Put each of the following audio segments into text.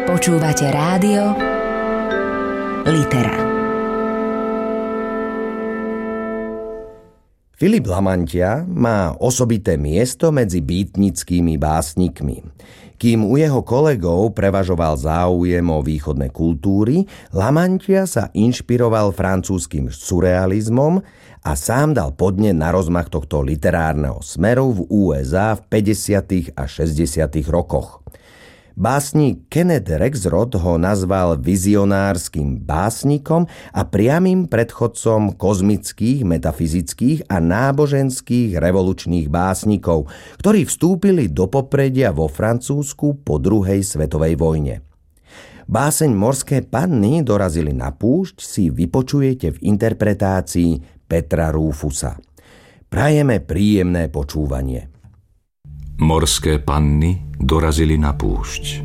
Počúvate rádio Litera. Filip Lamantia má osobité miesto medzi býtnickými básnikmi. Kým u jeho kolegov prevažoval záujem o východné kultúry, Lamantia sa inšpiroval francúzskym surrealizmom a sám dal podnet na rozmach tohto literárneho smeru v USA v 50. a 60. rokoch. Básnik Kenneth Rexroth ho nazval vizionárskym básnikom a priamym predchodcom kozmických, metafyzických a náboženských revolučných básnikov, ktorí vstúpili do popredia vo Francúzsku po druhej svetovej vojne. Báseň Morské panny dorazili na púšť si vypočujete v interpretácii Petra Rúfusa. Prajeme príjemné počúvanie. Morské panny dorazili na púšť.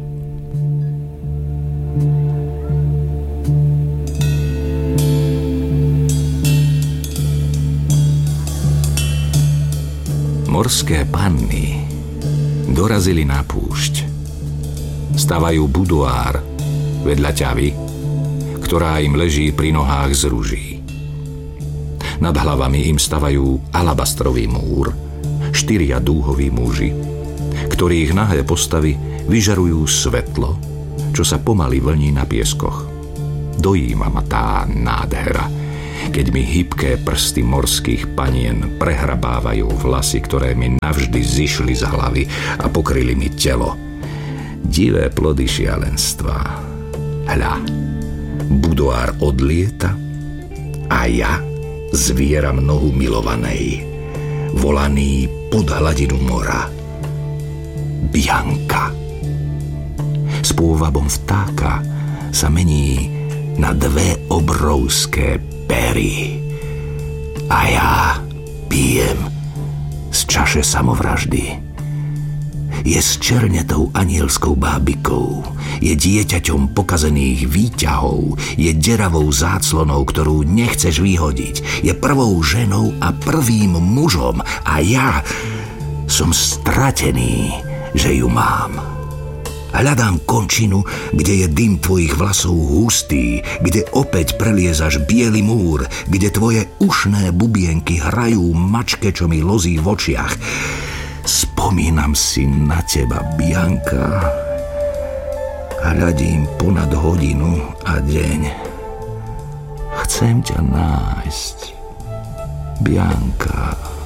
Morské panny dorazili na púšť. Stavajú buduár vedľa ťavy, ktorá im leží pri nohách z ruží. Nad hlavami im stavajú alabastrový múr, 4 dúhoví muži, ktorých nahé postavy vyžarujú svetlo, čo sa pomaly vlní na pieskoch. Dojíma ma tá nádhera, keď mi hybké prsty morských panien prehrabávajú vlasy, ktoré mi navždy zišli z hlavy a pokryli mi telo. Divé plody šialenstva. Hľa, budoár odlieta a ja zvieram nohu milovanej, volaný pod hladinu mora. Bianka. S pôvabom vtáka sa mení na 2 obrovské pery. A ja pijem z čaše samovraždy. Je s černetou anielskou bábikou, je dieťaťom pokazených výťahov, je deravou záclonou, ktorú nechceš vyhodiť, je prvou ženou a prvým mužom a ja som stratený, že ju mám. Hľadám končinu, kde je dym tvojich vlasov hustý, kde opäť preliezaš biely múr, kde tvoje ušné bubienky hrajú mačke, čo mi lozí v očiach. Spomínam si na teba, Bianka. Hľadím ponad hodinu a deň. Chcem ťa nájsť, Bianka.